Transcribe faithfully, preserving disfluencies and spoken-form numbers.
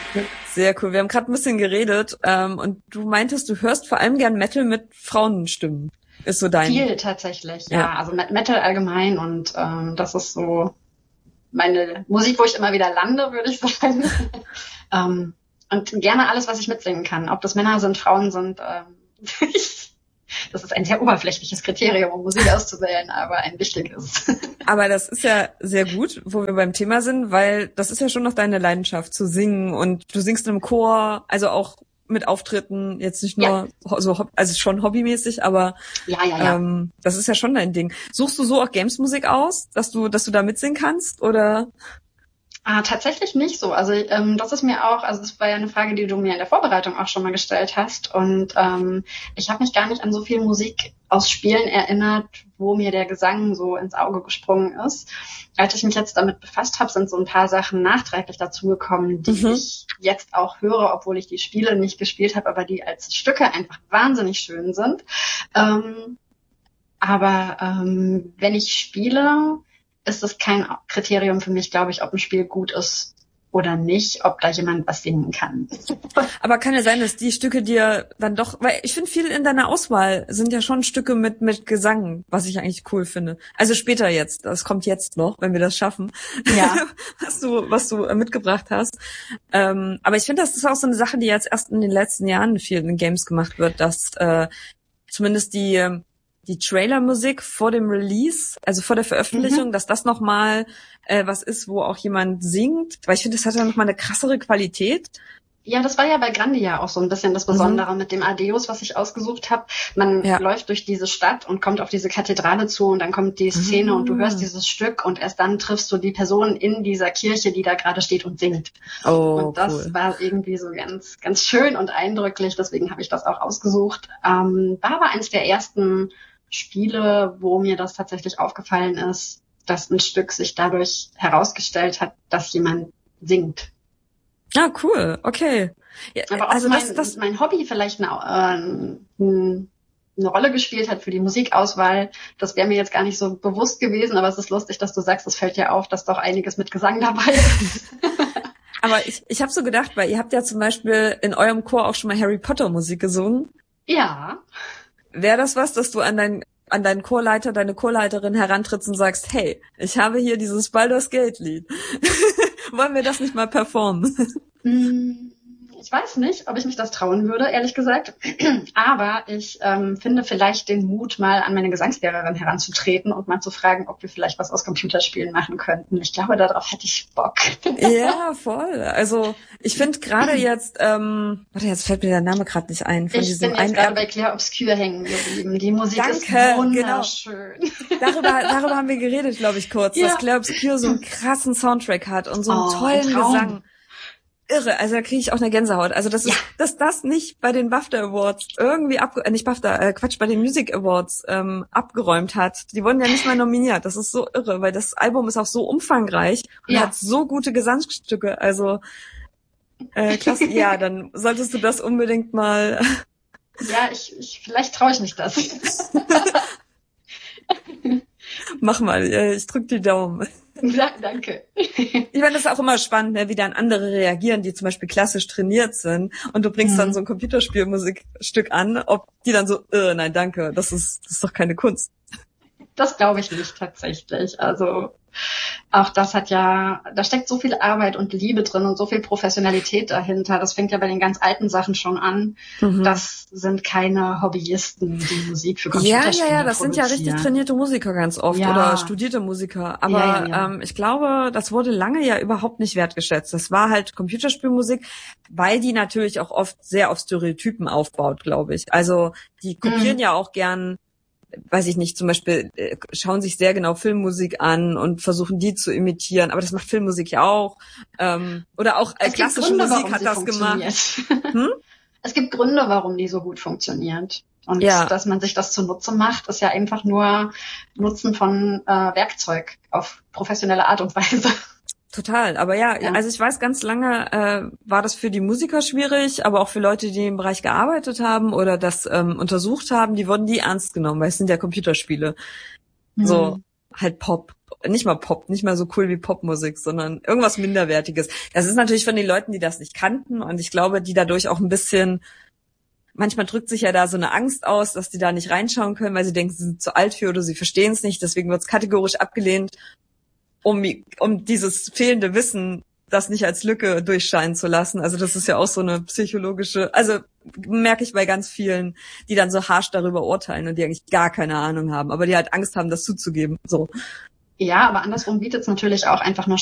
Sehr cool. Wir haben gerade ein bisschen geredet ähm, und du meintest, du hörst vor allem gern Metal mit Frauenstimmen. Ist so dein... Viel tatsächlich, ja. Ja. Also Metal allgemein und ähm, das ist so meine Musik, wo ich immer wieder lande, würde ich sagen. ähm, und gerne alles, was ich mitsingen kann. Ob das Männer sind, Frauen sind. Ähm, das ist ein sehr oberflächliches Kriterium, um Musik auszuwählen, aber ein wichtiges. Aber das ist ja sehr gut, wo wir beim Thema sind, weil das ist ja schon noch deine Leidenschaft, zu singen. Und du singst im Chor, also auch mit Auftritten, jetzt nicht nur Ja. so, also schon hobbymäßig, aber Ja, ja, ja. ähm, das ist ja schon dein Ding. Suchst du so auch Games-Musik aus, dass du, dass du da mitsingen kannst, oder? Ah, tatsächlich nicht so. Also ähm, das ist mir auch, also das war ja eine Frage, die du mir in der Vorbereitung auch schon mal gestellt hast. Und ähm, ich habe mich gar nicht an so viel Musik aus Spielen erinnert, wo mir der Gesang so ins Auge gesprungen ist. Als ich mich jetzt damit befasst habe, sind so ein paar Sachen nachträglich dazugekommen, die Mhm. ich jetzt auch höre, obwohl ich die Spiele nicht gespielt habe, aber die als Stücke einfach wahnsinnig schön sind. Ähm, aber ähm, wenn ich spiele, ist es kein Kriterium für mich, glaube ich, ob ein Spiel gut ist oder nicht, ob da jemand was singen kann. Aber kann ja sein, dass die Stücke dir dann doch, weil ich finde, viel in deiner Auswahl sind ja schon Stücke mit mit Gesang, was ich eigentlich cool finde. Also später jetzt, das kommt jetzt noch, wenn wir das schaffen, Ja. was du was du äh, mitgebracht hast. Ähm, aber ich finde, das ist auch so eine Sache, die jetzt erst in den letzten Jahren viel in Games gemacht wird, dass äh, zumindest die die Trailermusik vor dem Release, also vor der Veröffentlichung, Mhm. dass das nochmal äh, was ist, wo auch jemand singt. Weil ich finde, das hat ja nochmal eine krassere Qualität. Ja, das war ja bei Grandia auch so ein bisschen das Besondere mhm. mit dem Adeus, was ich ausgesucht habe. Man ja. läuft durch diese Stadt und kommt auf diese Kathedrale zu und dann kommt die Szene mhm. und du hörst dieses Stück und erst dann triffst du die Person in dieser Kirche, die da gerade steht und singt. Oh, und das cool. war irgendwie so ganz, ganz schön und eindrücklich. Deswegen habe ich das auch ausgesucht. Ähm, war aber eines der ersten Spiele, wo mir das tatsächlich aufgefallen ist, dass ein Stück sich dadurch herausgestellt hat, dass jemand singt. Ja, cool, okay. Ja, aber auch also mein, das, das mein Hobby vielleicht eine, äh, eine Rolle gespielt hat für die Musikauswahl, das wäre mir jetzt gar nicht so bewusst gewesen, aber es ist lustig, dass du sagst, es fällt dir auf, dass doch einiges mit Gesang dabei ist. Aber ich, ich habe so gedacht, weil ihr habt ja zum Beispiel in eurem Chor auch schon mal Harry Potter Musik gesungen. Ja. Wäre das was, dass du an deinen an deinen Chorleiter, deine Chorleiterin herantrittst und sagst, hey, ich habe hier dieses Baldur's Gate Lied. Wollen wir das nicht mal performen? Ich weiß nicht, ob ich mich das trauen würde, ehrlich gesagt. Aber ich ähm, finde vielleicht den Mut, mal an meine Gesangslehrerin heranzutreten und mal zu fragen, ob wir vielleicht was aus Computerspielen machen könnten. Ich glaube, darauf hätte ich Bock. Ja, voll. Also ich finde gerade jetzt, ähm, warte, jetzt fällt mir der Name gerade nicht ein. Von ich diesem bin jetzt gerade bei Clair Obscur hängen geblieben. Die Musik Danke, ist wunderschön. Genau. Darüber, darüber haben wir geredet, glaube ich, kurz, ja. dass Clair Obscur so einen krassen Soundtrack hat und so einen oh, tollen ein Gesang. Irre, also da kriege ich auch eine Gänsehaut. Also das ist, ja. dass das nicht bei den BAFTA Awards irgendwie abge äh, nicht BAFTA, äh, Quatsch, bei den Music Awards ähm, abgeräumt hat. Die wurden ja nicht mal nominiert. Das ist so irre, weil das Album ist auch so umfangreich und ja. hat so gute Gesangsstücke. Also äh, klasse. Ja, dann solltest du das unbedingt mal. Ja, ich, ich vielleicht traue ich mich das. Mach mal, ich drück die Daumen. Ja, danke. Ich meine, das ist auch immer spannend, ne, wie dann andere reagieren, die zum Beispiel klassisch trainiert sind und du bringst mhm. dann so ein Computerspielmusikstück an, ob die dann so, äh, nein, danke, das ist, das ist doch keine Kunst. Das glaube ich nicht tatsächlich. Also auch das hat ja, da steckt so viel Arbeit und Liebe drin und so viel Professionalität dahinter. Das fängt ja bei den ganz alten Sachen schon an. Mhm. Das sind keine Hobbyisten, die Musik für Computerspiele Ja, ja, ja, das sind ja richtig trainierte Musiker ganz oft ja. oder studierte Musiker. Aber ja, ja, ja. Ähm, ich glaube, das wurde lange ja überhaupt nicht wertgeschätzt. Das war halt Computerspielmusik, weil die natürlich auch oft sehr auf Stereotypen aufbaut, glaube ich. Also die kopieren mhm. ja auch gern, weiß ich nicht, zum Beispiel äh, schauen sich sehr genau Filmmusik an und versuchen die zu imitieren, aber das macht Filmmusik ja auch. Ähm, oder auch äh, klassische Gründe, Musik hat das gemacht. Hm? Es gibt Gründe, warum die so gut funktioniert. Und ja. dass man sich das zunutze macht, ist ja einfach nur Nutzen von äh, Werkzeug auf professionelle Art und Weise. Total, aber ja, ja, also ich weiß, ganz lange äh, war das für die Musiker schwierig, aber auch für Leute, die im Bereich gearbeitet haben oder das ähm, untersucht haben, die wurden nie ernst genommen, weil es sind ja Computerspiele. Hm. So, halt Pop. nicht mal Pop, nicht mal so cool wie Popmusik, sondern irgendwas Minderwertiges. Das ist natürlich von den Leuten, die das nicht kannten und ich glaube, die dadurch auch ein bisschen, manchmal drückt sich ja da so eine Angst aus, dass die da nicht reinschauen können, weil sie denken, sie sind zu alt für oder sie verstehen es nicht, deswegen wird es kategorisch abgelehnt, um, um dieses fehlende Wissen das nicht als Lücke durchscheinen zu lassen. Also das ist ja auch so eine psychologische, also merke ich bei ganz vielen, die dann so harsch darüber urteilen und die eigentlich gar keine Ahnung haben, aber die halt Angst haben, das zuzugeben. So. Ja, aber andersrum bietet es natürlich auch einfach eine